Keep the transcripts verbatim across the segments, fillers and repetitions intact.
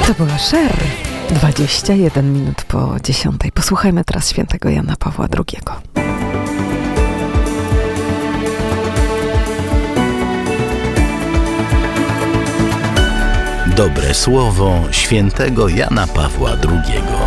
To była Cher. dwadzieścia jeden minut po dziesiątej. Posłuchajmy teraz świętego Jana Pawła drugiego. Dobre słowo świętego Jana Pawła drugiego.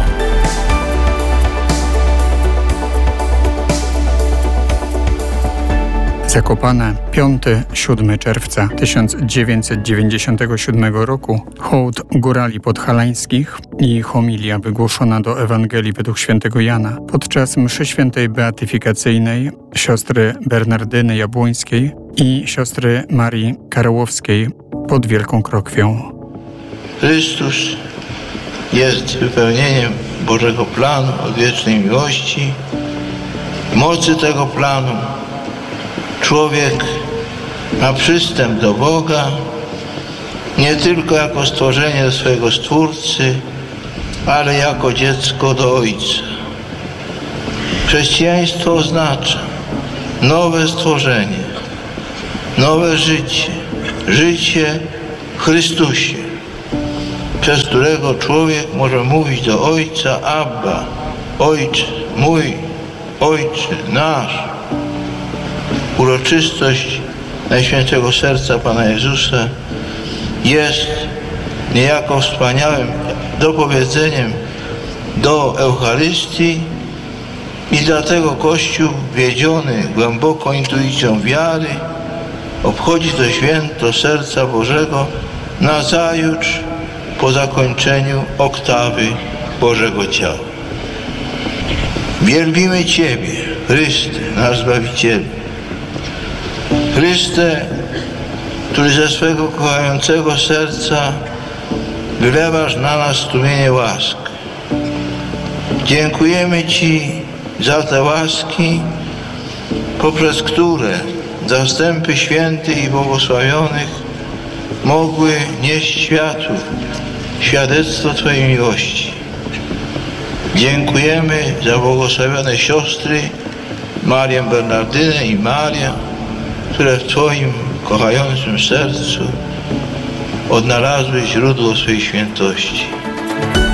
Zakopane, piątego do siódmego czerwca tysiąc dziewięćset dziewięćdziesiątego siódmego roku, hołd górali podhalańskich i homilia wygłoszona do Ewangelii według świętego Jana podczas mszy świętej beatyfikacyjnej siostry Bernardyny Jabłońskiej i siostry Marii Karłowskiej pod Wielką Krokwią. Chrystus jest wypełnieniem Bożego planu odwiecznej miłości. W mocy tego planu człowiek ma przystęp do Boga nie tylko jako stworzenie do swojego Stwórcy, ale jako dziecko do Ojca. Chrześcijaństwo oznacza nowe stworzenie, nowe życie, życie w Chrystusie, przez którego człowiek może mówić do Ojca: Abba, Ojcze mój, Ojcze nasz. Uroczystość Najświętszego Serca Pana Jezusa jest niejako wspaniałym dopowiedzeniem do Eucharystii i dlatego Kościół, wiedziony głęboką intuicją wiary, obchodzi to święto Serca Bożego nazajutrz po zakończeniu oktawy Bożego Ciała. Wielbimy Ciebie, Chryste, nasz Zbawicielu. Chryste, który ze swego kochającego serca wylewasz na nas strumienie łask. Dziękujemy Ci za te łaski, poprzez które zastępy świętych i błogosławionych mogły nieść światu świadectwo Twojej miłości. Dziękujemy za błogosławione siostry Marię Bernardynę i Marię, które w Twoim kochającym sercu odnalazły źródło swej świętości.